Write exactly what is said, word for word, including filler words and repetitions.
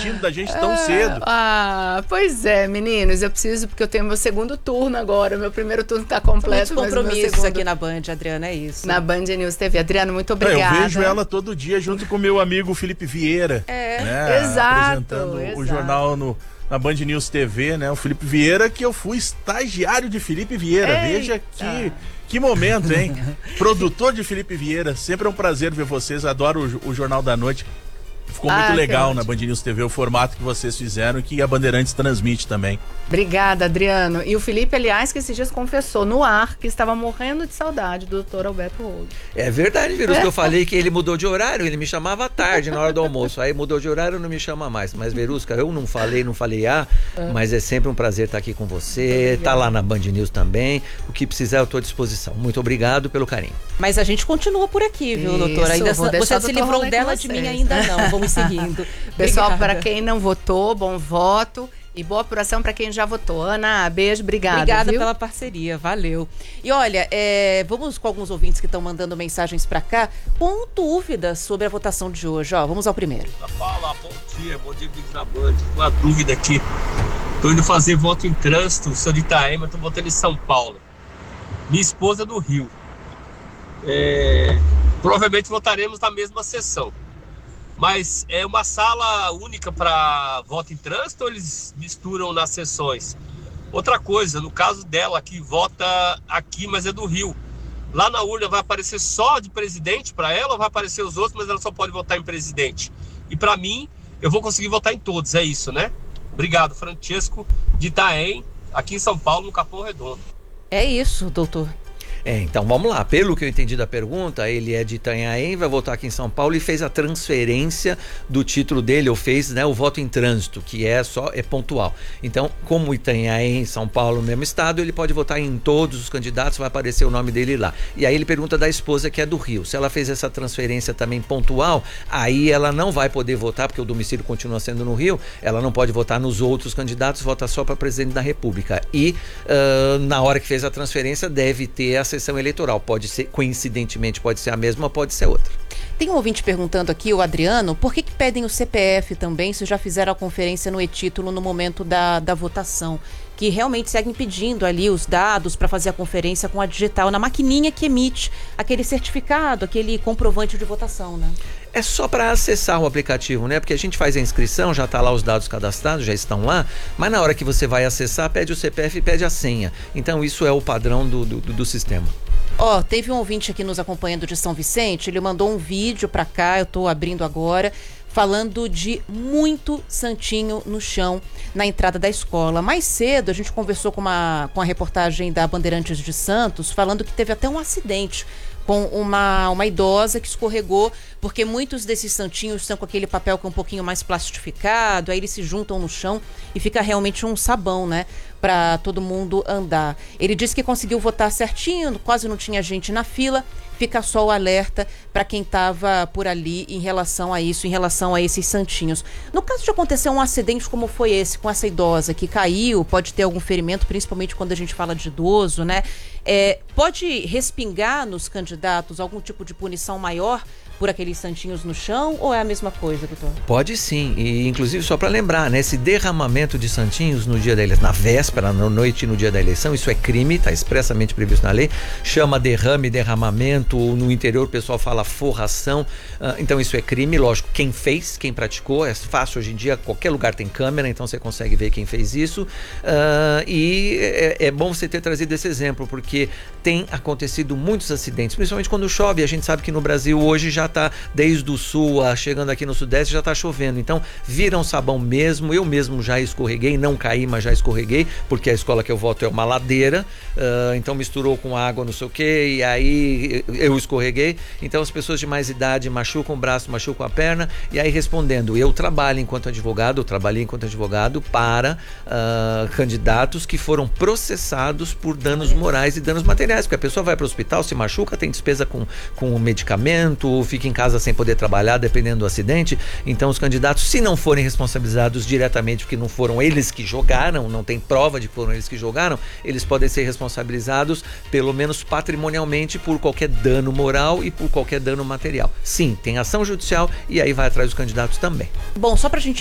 despedindo da gente tão cedo. Ah, pois é, meninos, eu preciso, porque eu tenho meu segundo turno agora. Meu primeiro turno tá completo, Muitos mas o meu compromissos segundo... aqui na Band, Adriana, é isso. Na Band News T V. Adriano, muito obrigada. Eu vejo ela todo dia junto com o meu amigo Felipe Vieira. É, né, exato. apresentando exato. o jornal no, na Band News T V, né? O Felipe Vieira, que eu fui estagiário de Felipe Vieira. Eita. Veja que, que momento, hein? Produtor de Felipe Vieira. Sempre é um prazer ver vocês. Adoro o, o Jornal da Noite. Ficou Ah, muito que legal ótimo. na Band News T V o formato que vocês fizeram e que a Bandeirantes transmite também. Obrigada, Adriano. E o Felipe, aliás, que esses dias confessou no ar que estava morrendo de saudade do doutor Alberto Rold. É verdade, Verus, que eu falei que ele mudou de horário, ele me chamava à tarde, na hora do almoço. Aí mudou de horário, não me chama mais. Mas, Verusca, eu não falei, não falei ah, mas é sempre um prazer estar aqui com você, tá lá na Band News também. O que precisar, eu estou à disposição. Muito obrigado pelo carinho. Mas a gente continua por aqui, viu, Isso, doutora? Ainda vou você deixar o se doutor livrou Rolê dela com de vocês. mim ainda não. Vamos seguindo. Pessoal, Obrigada. para quem não votou, bom voto. E boa apuração para quem já votou. Ana, beijo, obrigada. Obrigada viu? pela parceria, valeu. E olha, é, vamos com alguns ouvintes que estão mandando mensagens para cá com dúvidas sobre a votação de hoje. Ó, vamos ao primeiro. Fala, bom dia, bom dia, amigos da Band. Uma dúvida aqui. Tô indo fazer voto em trânsito, sou de Itaém, mas tô votando em São Paulo. Minha esposa é do Rio. É, provavelmente votaremos na mesma sessão. Mas é uma sala única para voto em trânsito ou eles misturam nas sessões? Outra coisa, no caso dela que vota aqui, mas é do Rio. Lá na urna vai aparecer só de presidente para ela ou vai aparecer os outros, mas ela só pode votar em presidente? E para mim, eu vou conseguir votar em todos, é isso, né? Obrigado, Francesco de Itaém, aqui em São Paulo, no Capão Redondo. É isso, doutor. É, então vamos lá. Pelo que eu entendi da pergunta, ele é de Itanhaém, vai votar aqui em São Paulo e fez a transferência do título dele, ou fez, né, o voto em trânsito, que é só é pontual. Então, como Itanhaém, São Paulo, no mesmo estado, ele pode votar em todos os candidatos, vai aparecer o nome dele lá. E aí ele pergunta da esposa, que é do Rio. Se ela fez essa transferência também pontual, aí ela não vai poder votar, porque o domicílio continua sendo no Rio, ela não pode votar nos outros candidatos, vota só para presidente da República. E uh, na hora que fez a transferência, deve ter a sessão eleitoral. Pode ser, coincidentemente, pode ser a mesma, pode ser outra. Tem um ouvinte perguntando aqui, o Adriano, por que que pedem o C P F também, se já fizeram a conferência no e-título no momento da, da votação? Que realmente seguem pedindo ali os dados para fazer a conferência com a digital, na maquininha que emite aquele certificado, aquele comprovante de votação, né? É só para acessar o aplicativo, né? Porque a gente faz a inscrição, já está lá os dados cadastrados, já estão lá, mas na hora que você vai acessar, pede o C P F e pede a senha. Então isso é o padrão do, do, do sistema. Ó, oh, teve um ouvinte aqui nos acompanhando de São Vicente, ele mandou um vídeo para cá, eu tô abrindo agora, falando de muito santinho no chão na entrada da escola. Mais cedo a gente conversou com uma, com a reportagem da Bandeirantes de Santos, falando que teve até um acidente com uma, uma idosa que escorregou, porque muitos desses santinhos são com aquele papel que é um pouquinho mais plastificado, aí eles se juntam no chão e fica realmente um sabão, né, para todo mundo andar. Ele disse que conseguiu votar certinho, quase não tinha gente na fila, fica só o alerta para quem estava por ali em relação a isso, em relação a esses santinhos. No caso de acontecer um acidente como foi esse, com essa idosa que caiu, pode ter algum ferimento, principalmente quando a gente fala de idoso, né? É, pode respingar nos candidatos algum tipo de punição maior por aqueles santinhos no chão, ou é a mesma coisa, doutor? Pode sim, e inclusive só para lembrar, né, esse derramamento de santinhos no dia da eleição, na véspera, na noite e no dia da eleição, isso é crime, está expressamente previsto na lei, chama derrame, derramamento, no interior o pessoal fala forração, uh, então isso é crime, lógico, quem fez, quem praticou, é fácil hoje em dia, qualquer lugar tem câmera, então você consegue ver quem fez isso, uh, e é, é bom você ter trazido esse exemplo, porque tem acontecido muitos acidentes, principalmente quando chove, a gente sabe que no Brasil hoje já está desde o sul, a, chegando aqui no sudeste, já está chovendo, então vira um sabão mesmo, eu mesmo já escorreguei, não caí, mas já escorreguei, porque a escola que eu voto é uma ladeira, uh, então misturou com água, não sei o que, e aí eu escorreguei, então as pessoas de mais idade machucam o braço, machucam a perna, e aí respondendo, eu trabalho enquanto advogado, eu trabalhei enquanto advogado para uh, candidatos que foram processados por danos morais e danos materiais, porque a pessoa vai para o hospital, se machuca, tem despesa com, com medicamento, fica em casa sem poder trabalhar, dependendo do acidente. Então os candidatos, se não forem responsabilizados diretamente, porque não foram eles que jogaram, não tem prova de que foram eles que jogaram, eles podem ser responsabilizados, pelo menos patrimonialmente, por qualquer dano moral e por qualquer dano material. Sim, tem ação judicial e aí vai atrás dos candidatos também. Bom, só pra gente